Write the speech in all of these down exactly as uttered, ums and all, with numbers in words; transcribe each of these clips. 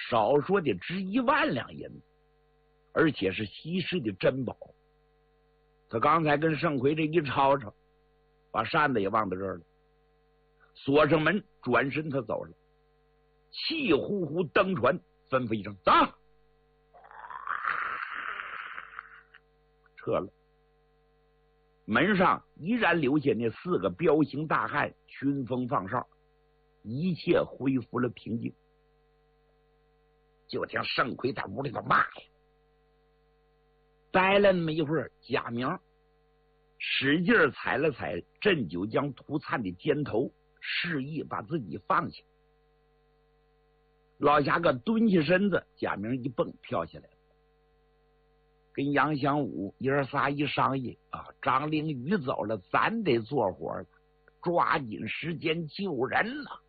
少说的值一万两银子，而且是稀世的珍宝。他刚才跟盛奎这一吵吵，把扇子也忘到这儿了，锁上门，转身他走了，气呼呼登船，吩咐一声走，撤了。门上依然留下那四个彪形大汉群风放哨，一切恢复了平静。就听盛奎在屋里头骂呀，待了那么一会儿，贾明使劲踩了踩镇九江涂灿的肩头，示意把自己放下。老侠哥蹲下身子，贾明一蹦跳下来了，跟杨祥武爷儿仨一商议啊，张灵宇走了，咱得做活了，抓紧时间救人了。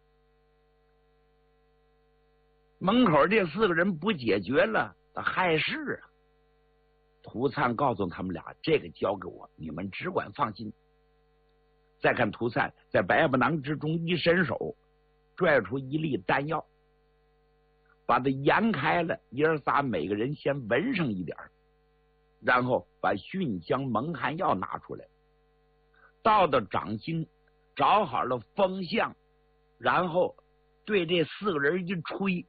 门口这四个人不解决了，害事啊！涂灿告诉他们俩，这个交给我，你们只管放心。再看涂灿在百宝囊之中一伸手，拽出一粒丹药，把它研开了，爷儿仨每个人先闻上一点，然后把熏香蒙汗药拿出来，倒到掌心，找好了风向，然后对这四个人一吹，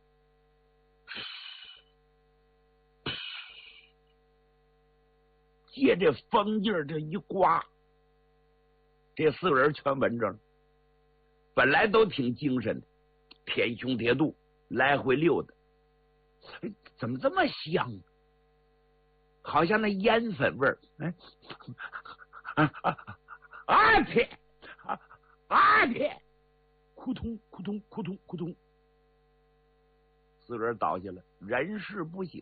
借这风劲儿这一刮，这四个人全闻着了。本来都挺精神的，舔胸贴肚，来回溜达，怎么这么香？好像那烟粉味儿。哎，啊啊啊天啊啊天！扑通扑通扑通扑通，四个人倒下了，人事不省。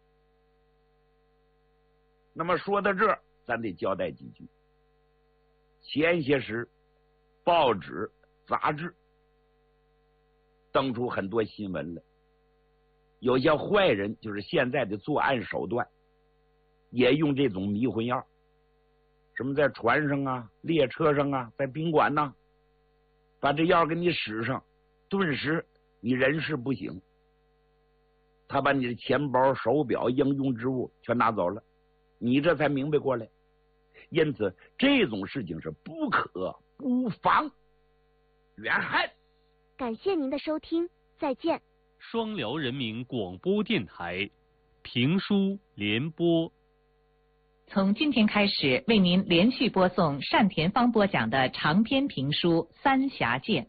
那么说到这儿，咱得交代几句。前些时，报纸、杂志登出很多新闻来，有些坏人，就是现在的作案手段，也用这种迷魂药，什么在船上啊、列车上啊、在宾馆呐、啊，把这药给你使上，顿时你人事不省，他把你的钱包、手表、应用之物全拿走了，你这才明白过来。因此这种事情是不可不防，远恨。 感谢您的收听，再见。 双辽人民广播电台评书联播， 从今天开始为您连续播送单田芳播讲的长篇评书《三峡剑》。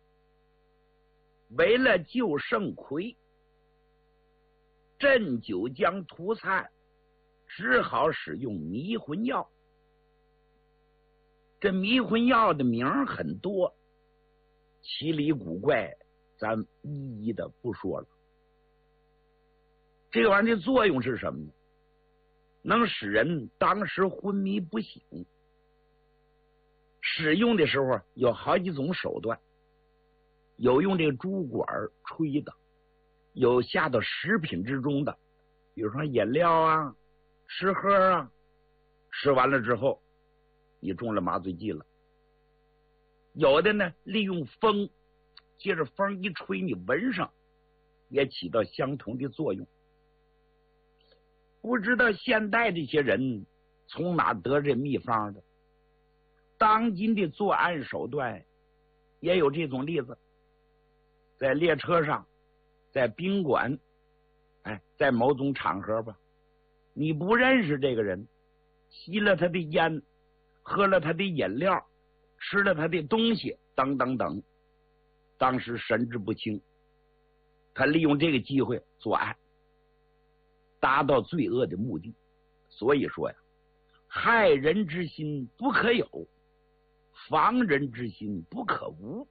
为了救盛奎，镇九江涂灿只好使用迷魂药。这迷魂药的名儿很多，奇离古怪，咱一一的不说了。这玩意儿的作用是什么呢？能使人当时昏迷不醒。使用的时候有好几种手段，有用这个珠管吹的，有下到食品之中的，比如说饮料啊、吃喝啊，吃完了之后你中了麻醉剂了。有的呢利用风，接着风一吹你闻上，也起到相同的作用。不知道现代这些人从哪得这秘方的，当今的作案手段也有这种例子，在列车上，在宾馆，哎，在某种场合吧，你不认识这个人，吸了他的烟，喝了他的饮料，吃了他的东西，等等等，当时神志不清，他利用这个机会作案，达到罪恶的目的。所以说呀，害人之心不可有，防人之心不可无。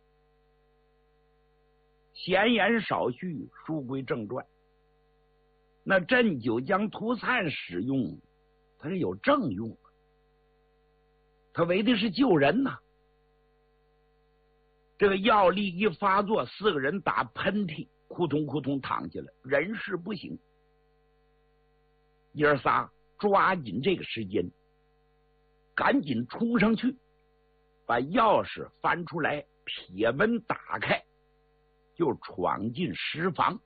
闲言少叙，书归正传。那镇九江涂灿使用，他是有正用，他为的是救人呐、啊。这个药力一发作，四个人打喷嚏，扑通扑通躺下来，人事不省。爷儿仨抓紧这个时间，赶紧冲上去，把钥匙翻出来，铁门打开，就闯进石房。